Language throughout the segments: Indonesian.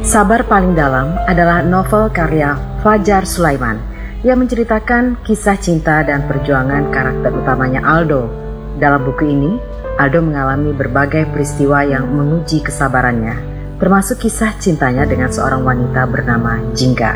Sabar Paling Dalam adalah novel karya Fajar Sulaiman yang menceritakan kisah cinta dan perjuangan karakter utamanya Aldo. Dalam buku ini, Aldo mengalami berbagai peristiwa yang menguji kesabarannya, termasuk kisah cintanya dengan seorang wanita bernama Jingga.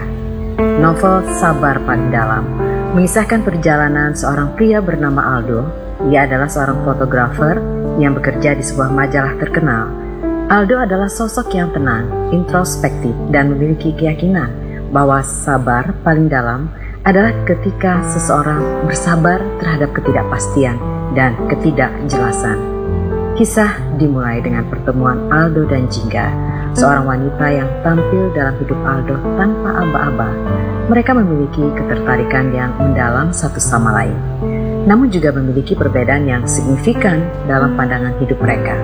Novel Sabar Paling Dalam mengisahkan perjalanan seorang pria bernama Aldo. Ia adalah seorang fotografer yang bekerja di sebuah majalah terkenal. Aldo adalah sosok yang tenang, introspektif, dan memiliki keyakinan bahwa sabar paling dalam adalah ketika seseorang bersabar terhadap ketidakpastian dan ketidakjelasan. Kisah dimulai dengan pertemuan Aldo dan Jingga, seorang wanita yang tampil dalam hidup Aldo tanpa aba-aba. Mereka memiliki ketertarikan yang mendalam satu sama lain, namun juga memiliki perbedaan yang signifikan dalam pandangan hidup mereka.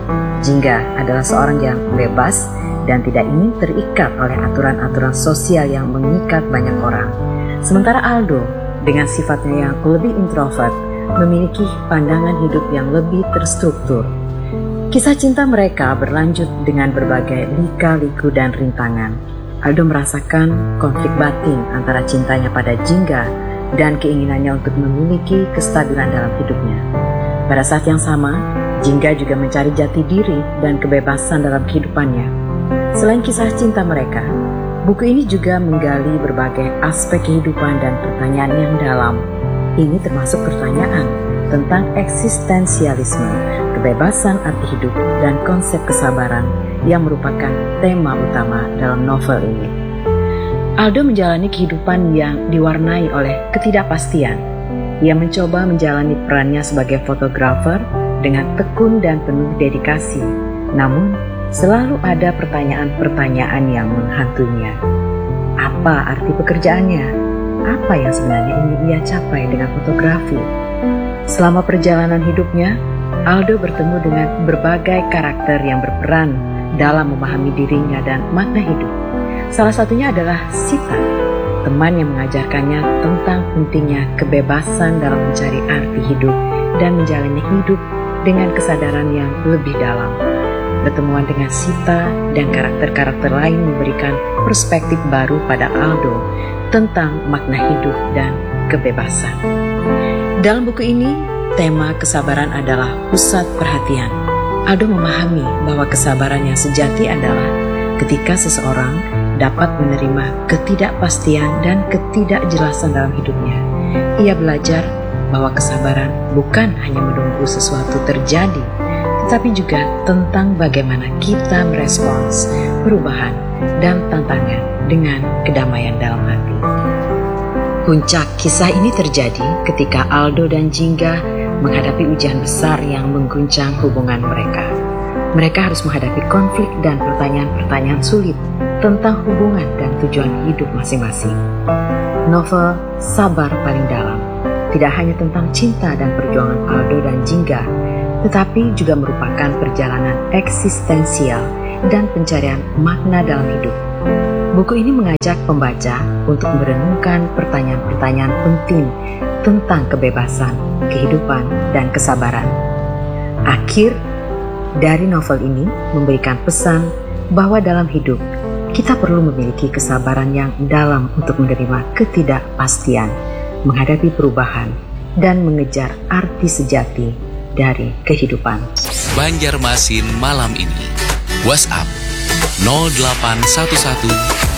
Jingga adalah seorang yang bebas dan tidak ingin terikat oleh aturan-aturan sosial yang mengikat banyak orang. Sementara Aldo, dengan sifatnya yang lebih introvert, memiliki pandangan hidup yang lebih terstruktur. Kisah cinta mereka berlanjut dengan berbagai lika-liku dan rintangan. Aldo merasakan konflik batin antara cintanya pada Jingga dan keinginannya untuk memiliki kestabilan dalam hidupnya. Pada saat yang sama, Jingga juga mencari jati diri dan kebebasan dalam kehidupannya. Selain kisah cinta mereka, buku ini juga menggali berbagai aspek kehidupan dan pertanyaan yang dalam. Ini termasuk pertanyaan tentang eksistensialisme, kebebasan arti hidup, dan konsep kesabaran yang merupakan tema utama dalam novel ini. Aldo menjalani kehidupan yang diwarnai oleh ketidakpastian. Ia mencoba menjalani perannya sebagai fotografer dengan tekun dan penuh dedikasi. Namun, selalu ada pertanyaan-pertanyaan yang menghantuinya. Apa arti pekerjaannya? Apa yang sebenarnya ingin ia capai dengan fotografi? Selama perjalanan hidupnya, Aldo bertemu dengan berbagai karakter yang berperan dalam memahami dirinya dan makna hidup. Salah satunya adalah Sita, teman yang mengajarkannya tentang pentingnya kebebasan dalam mencari arti hidup dan menjalani hidup dengan kesadaran yang lebih dalam. Pertemuan dengan Sita dan karakter-karakter lain memberikan perspektif baru pada Aldo tentang makna hidup dan kebebasan. Dalam buku ini, tema kesabaran adalah pusat perhatian. Aldo memahami bahwa kesabaran yang sejati adalah ketika seseorang dapat menerima ketidakpastian dan ketidakjelasan dalam hidupnya. Ia belajar bahwa kesabaran bukan hanya menunggu sesuatu terjadi, tetapi juga tentang bagaimana kita merespons perubahan dan tantangan dengan kedamaian dalam hati. Puncak kisah ini terjadi ketika Aldo dan Jingga menghadapi ujian besar yang mengguncang hubungan mereka. Mereka harus menghadapi konflik dan pertanyaan-pertanyaan sulit tentang hubungan dan tujuan hidup masing-masing. Novel Sabar Paling Dalam tidak hanya tentang cinta dan perjuangan Aldo dan Jingga, tetapi juga merupakan perjalanan eksistensial dan pencarian makna dalam hidup. Buku ini mengajak pembaca untuk merenungkan pertanyaan-pertanyaan penting tentang kebebasan, kehidupan, dan kesabaran. Akhir dari novel ini memberikan pesan bahwa dalam hidup kita perlu memiliki kesabaran yang dalam untuk menerima ketidakpastian, menghadapi perubahan, dan mengejar arti sejati dari kehidupan. Banjarmasin malam ini. WhatsApp 0811